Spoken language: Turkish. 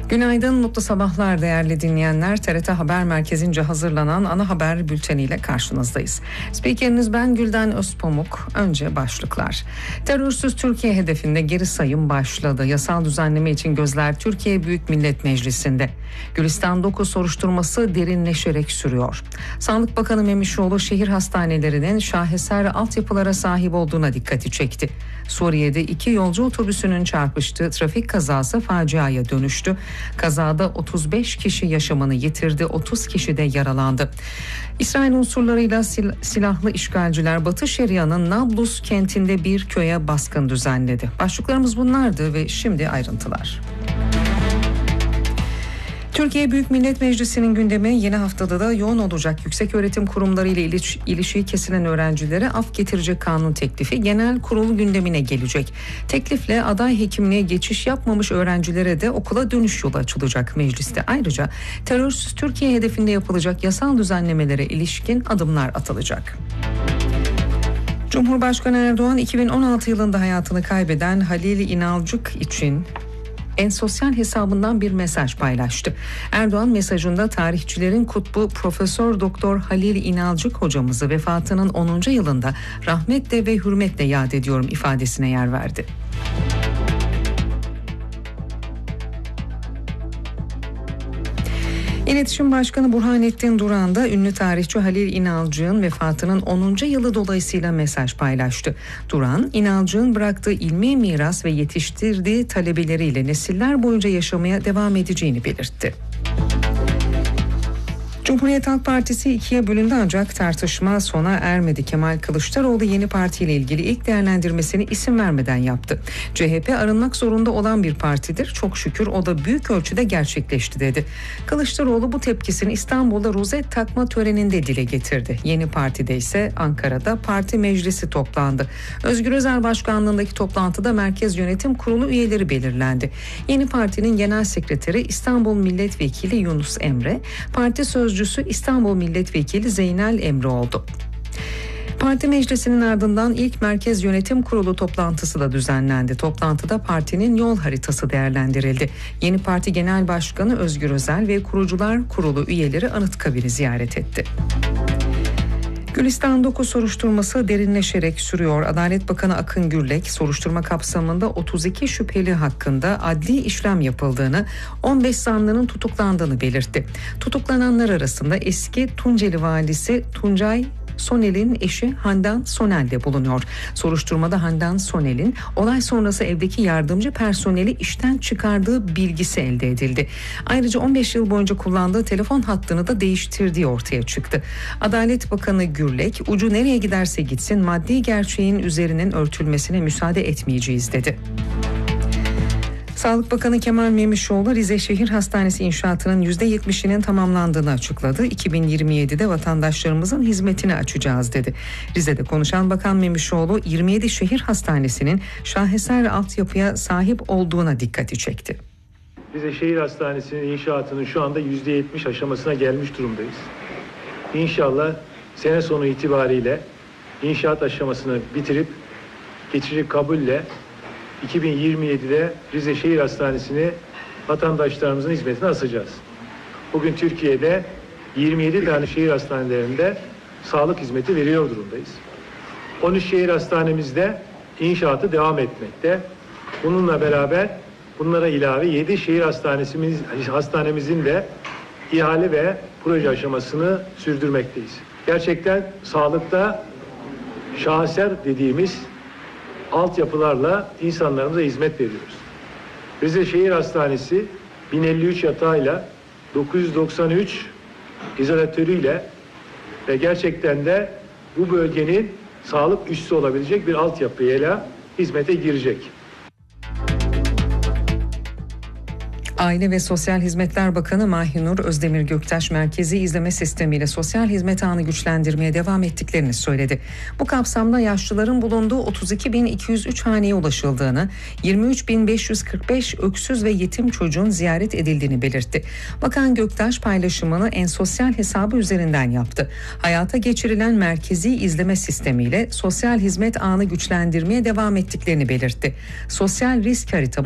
Günaydın, mutlu sabahlar değerli dinleyenler. TRT Haber Merkezi'nce hazırlanan ana haber bülteniyle karşınızdayız. Spikeriniz ben Gülden Özpamuk. Önce başlıklar. Terörsüz Türkiye hedefinde geri sayım başladı. Yasal düzenleme için gözler Türkiye Büyük Millet Meclisi'nde. Gülistan 9 soruşturması derinleşerek sürüyor. Sağlık Bakanı Memişoğlu şehir hastanelerinin şaheser altyapılara sahip olduğuna dikkati çekti. Suriye'de 2 yolcu otobüsünün çarpıştığı trafik kazası faciaya dönüştü. Kazada 35 kişi yaşamını yitirdi, 30 kişi de yaralandı. İsrail unsurlarıyla silahlı işgalciler Batı Şeria'nın Nablus kentinde bir köye baskın düzenledi. Başlıklarımız bunlardı ve şimdi ayrıntılar. Türkiye Büyük Millet Meclisi'nin gündemi yeni haftada da yoğun olacak. Yükseköğretim kurumları ile ilişiği kesilen öğrencilere af getirecek kanun teklifi genel kurul gündemine gelecek. Teklifle aday hekimliğe geçiş yapmamış öğrencilere de okula dönüş yolu açılacak mecliste. Ayrıca terörsüz Türkiye hedefinde yapılacak yasal düzenlemelere ilişkin adımlar atılacak. Cumhurbaşkanı Erdoğan 2016 yılında hayatını kaybeden Halil İnalcık için sosyal hesabından bir mesaj paylaştı. Erdoğan mesajında tarihçilerin kutbu Profesör Doktor Halil İnalcık hocamızı vefatının 10. yılında rahmetle ve hürmetle yad ediyorum ifadesine yer verdi. İletişim Başkanı Burhanettin Duran da ünlü tarihçi Halil İnalcık'ın vefatının 10. yılı dolayısıyla mesaj paylaştı. Duran, İnalcık'ın bıraktığı ilmi miras ve yetiştirdiği talebeleriyle nesiller boyunca yaşamaya devam edeceğini belirtti. Cumhuriyet Halk Partisi ikiye bölündü ancak tartışma sona ermedi. Kemal Kılıçdaroğlu yeni partiyle ilgili ilk değerlendirmesini isim vermeden yaptı. CHP arınmak zorunda olan bir partidir. Çok şükür o da büyük ölçüde gerçekleşti dedi. Kılıçdaroğlu bu tepkisini İstanbul'da rozet takma töreninde dile getirdi. Yeni partide ise Ankara'da parti meclisi toplandı. Özgür Özel başkanlığındaki toplantıda Merkez Yönetim Kurulu üyeleri belirlendi. Yeni partinin genel sekreteri İstanbul Milletvekili Yunus Emre, parti sözcüsü İstanbul Milletvekili Zeynel Emre oldu. Parti meclisinin ardından ilk Merkez Yönetim Kurulu toplantısı da düzenlendi. Toplantıda partinin yol haritası değerlendirildi. Yeni parti genel başkanı Özgür Özel ve kurucular kurulu üyeleri Anıtkabir'i ziyaret etti. Gülistan 9 soruşturması derinleşerek sürüyor. Adalet Bakanı Akın Gürlek soruşturma kapsamında 32 şüpheli hakkında adli işlem yapıldığını, 15 zanlının tutuklandığını belirtti. Tutuklananlar arasında eski Tunceli valisi Tuncay Sonel'in eşi Handan Sonel de bulunuyor. Soruşturmada Handan Sonel'in olay sonrası evdeki yardımcı personeli işten çıkardığı bilgisi elde edildi. Ayrıca 15 yıl boyunca kullandığı telefon hattını da değiştirdiği ortaya çıktı. Adalet Bakanı Gürlek, ucu nereye giderse gitsin maddi gerçeğin üzerinin örtülmesine müsaade etmeyeceğiz dedi. Sağlık Bakanı Kemal Memişoğlu Rize Şehir Hastanesi inşaatının %70'inin tamamlandığını açıkladı. 2027'de vatandaşlarımızın hizmetini açacağız dedi. Rize'de konuşan Bakan Memişoğlu 27 şehir hastanesinin şaheser altyapıya sahip olduğuna dikkati çekti. Rize Şehir Hastanesi'nin inşaatının şu anda %70 aşamasına gelmiş durumdayız. İnşallah sene sonu itibariyle inşaat aşamasını bitirip geçici kabulle 2027'de Rize Şehir Hastanesi'ni vatandaşlarımızın hizmetine asacağız. Bugün Türkiye'de 27 tane şehir hastanelerinde sağlık hizmeti veriyor durumdayız. 13 şehir hastanemizde inşaatı devam etmekte. Bununla beraber bunlara ilave 7 şehir hastanemizin de ihale ve proje aşamasını sürdürmekteyiz. Gerçekten sağlıkta şaheser dediğimiz altyapılarla insanlarımıza hizmet veriyoruz. Rize Şehir Hastanesi 1053 yatağıyla 993 izolatörüyle ve gerçekten de bu bölgenin sağlık üssü olabilecek bir altyapıyla hizmete girecek. Aile ve Sosyal Hizmetler Bakanı Mahinur Özdemir Göktaş merkezi izleme sistemiyle sosyal hizmet ağını güçlendirmeye devam ettiklerini söyledi. Bu kapsamda yaşlıların bulunduğu 32.203 haneye ulaşıldığını, 23.545 öksüz ve yetim çocuğun ziyaret edildiğini belirtti. Bakan Göktaş paylaşımını En-Sosyal hesabı üzerinden yaptı. Hayata geçirilen merkezi izleme sistemiyle sosyal hizmet ağını güçlendirmeye devam ettiklerini belirtti. Sosyal risk haritamız